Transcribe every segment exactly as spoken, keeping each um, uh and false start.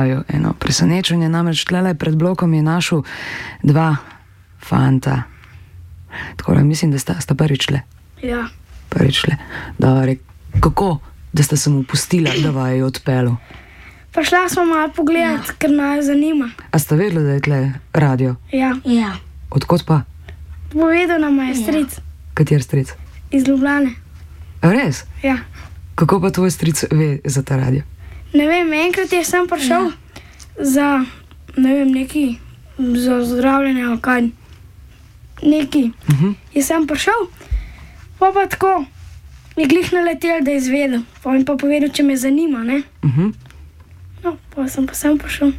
pripravil eno presenečenje, namreč tlele pred blokom je našel dva fanta. Tako da mislim, da sta, sta prvič le. Ja. Prvič le. Dobre, kako, da sta se mu pustila, da vaju odpelu? Prišla smo malo pogledat, ja. Ker naju zanima. A sta vedela, da je tle radio? Ja. Ja. Odkot pa? Povedal nam je stric. Ja. Kater stric? Iz Ljubljane. A res? Ja. Kako pa tvoj stric ve za ta radio? Ne vem, enkrat je sem prišel ja. za, ne vem, neki, za zdravljenje ali kaj. Neki. Uh-huh. Je sem prišel, pa pa tako, je glih naletel, da je izvedel. Pa mi pa povedal, če me zanima, ne? Uh-huh. No, pa sem pa sem prišel.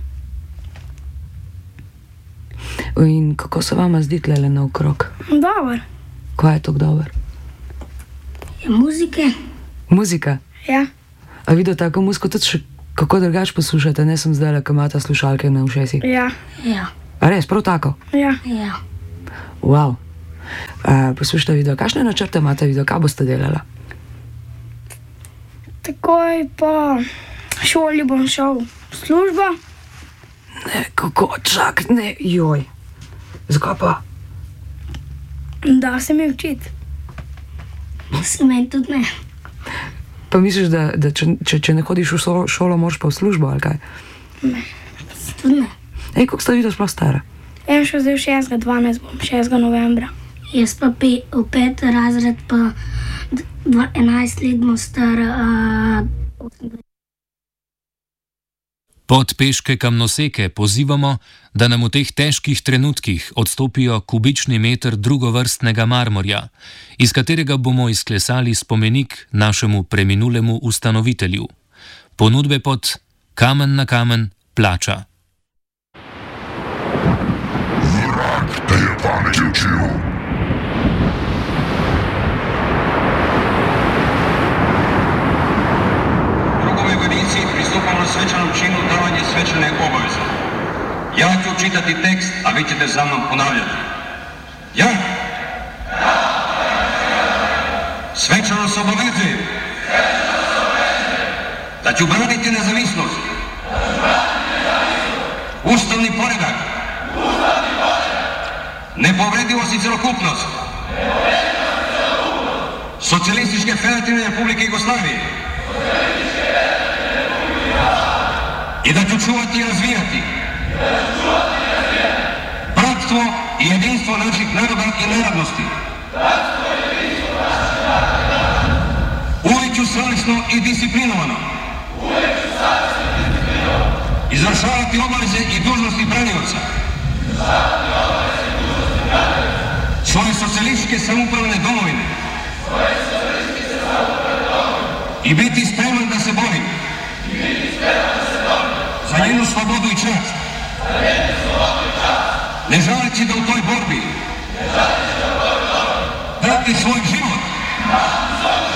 In kako se vama zdi tlele naokrog? Dobar. Kaj je tako dober? Je muzike. Muzika? Ja. A videl tako muziko tudi še kako drugač poslušate? Ne sem zdaj, ko imate slušalke na ušesih. Ja. Ja. A res, prav tako? Ja. Ja. Wow. Uh, poslušajte video, kakšne načrte imate video, kaj boste delala? Takoj po šoli bom šel v službo. Ne, kako, čak, ne, joj. Zakaj pa? Da se mi učiti. Se meni tudi ne. Pa misliš, da, da če, če, če ne hodiš v šolo, šolo, moraš pa v službo, ali kaj? Ne. Tudi ne. Ej, koliko sta video sploh stara? En šel zdaj v šestega dvanajst bom, šestega novembra. Jaz pa pe, v pet razred pa dva, enajst let bom star uh, osemindvajset. Podpeške kamnoseke pozivamo, da nam v teh težkih trenutkih odstopijo kubični meter drugovrstnega marmorja, iz katerega bomo izklesali spomenik našemu preminulemu ustanovitelju. Ponudbe pod kamen na kamen plača. Vrag te je pameti učil. Drugovi vojnici pristupamo svečanom činu davanje svečane obaveze. Ja ću čitati tekst, a vi ćete za mnom ponavljati. Ja? Svečano se obavezujem da ću braniti nezavisnost, ustavni poredak, nepovredivost i celokupnost Socijalističke federativne republike Jugoslavije i da ću čuvati i razvijati bratstvo i jedinstvo naših naroda i narodnosti. Uvijek ću savjesno i disciplinovano izvršavati obaveze i dužnosti branioca svoje socijalističke samoupravne domovine i biti spreman da se borim za njenu slobodu i čast, ne želeći da u toj borbi dati svoj život